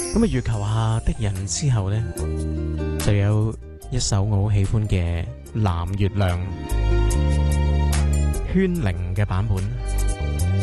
咁啊，月球下的人之後呢，就有一首我好喜歡嘅藍月亮圈靈嘅版本。